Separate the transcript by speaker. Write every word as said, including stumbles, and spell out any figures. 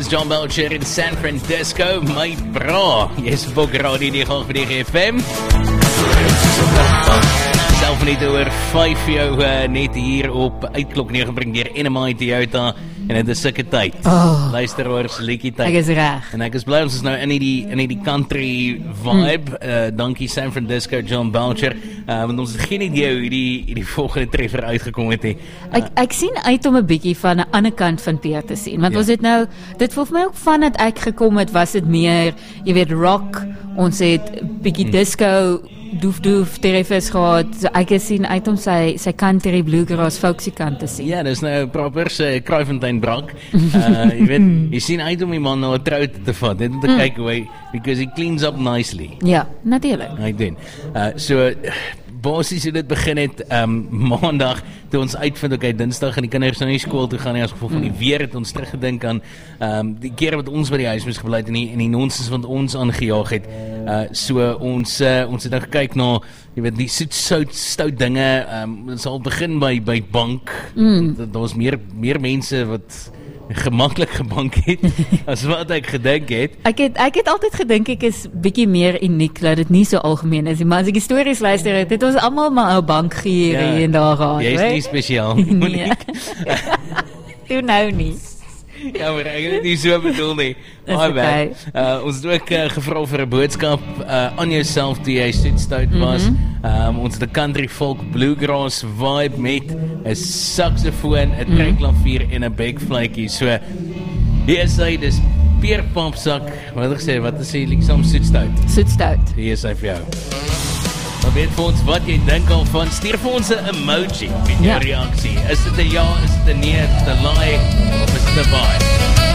Speaker 1: is John Belcher in San Francisco. My bra, jy's op Radio nege agt nege F M. Self net oor vyf vir jou uh, net hier op Uitklok nege bring deur N M I Toyota. En dit is sulke tyd.
Speaker 2: Oh,
Speaker 1: Luister oor liedjie tyd.
Speaker 2: Ek is reg.
Speaker 1: En ek is bly ons is nou in die in die country vibe. Mm. Uh, dankie San Francisco, John Belcher. Uh, want ons het geen idee hoe hierdie hierdie volgende treffer uitgekom het nie. Uh,
Speaker 2: Ek ek sien uit om 'n bietjie van 'n ander kant van Peer te sien. Want
Speaker 1: Ja.
Speaker 2: ons het nou dit voel vir my ook van dat ek gekom het, was dit meer, jy weet, rock. Ons het bietjie
Speaker 1: Mm.
Speaker 2: disco doef doef treffers gehad. So ek het sien uit om sy sy country bluegrass folksy kant te sien.
Speaker 1: Ja, dis nou proper se Kraaifontein brak. Uh, jy weet, jy sien uit om die man nou 'n trou te vat. Net om te
Speaker 2: Mm.
Speaker 1: kyk hoe hy, because he cleans up nicely.
Speaker 2: Ja, natuurlik.
Speaker 1: Hy doen. Uh, so basies hoe dit begin het, um, maandag toe ons uitvind okay, Dinsdag en die kinders nou nie skool toe gaan nie as gevolg van die weer, het ons teruggedink aan um, die keer wat ons by die huis moes gebly het en die, en die nonsens wat ons aangejaag het. Uh, so ons uh, ons het nou gekyk na, jy weet, die soet sout stout dinge. Um, ons sal begin by by bank.
Speaker 2: Mm.
Speaker 1: Daar was meer meer mense wat gemaklik gebank het as wat ek gedink het.
Speaker 2: Ek het ek het altyd gedink ek is bietjie meer uniek dat dit nie so algemeen is nie, maar as ek die stories luister, het dit ons almal maar 'n bank hier
Speaker 1: Ja,
Speaker 2: en daar gehad.
Speaker 1: Jy is
Speaker 2: weet?
Speaker 1: nie spesiaal.
Speaker 2: Nee. Toe nou nie.
Speaker 1: Ja, maar ek het dit nie so bedoel nie.
Speaker 2: Dis
Speaker 1: My
Speaker 2: okay.
Speaker 1: bad. Uh, ons het ook uh, gevra vir 'n boodskap uh, aan jouself toe jy soet stout was. Mm-hmm. um, ons het 'n country folk bluegrass vibe met 'n saksofoon, 'n trekklavier en 'n bekvletjie. So hier is hy, dis Peer Pampsak. Wat het ek gesê, wat is hy liksam soet stout?
Speaker 2: Soet stout.
Speaker 1: Hier is hy vir jou. Maar weet vir ons wat jy dink al van. Stuur vir ons 'n emoji met jou
Speaker 2: Ja.
Speaker 1: reaksie. Is dit 'n ja, is dit 'n nee, is dit 'n laai of is dit 'n baie?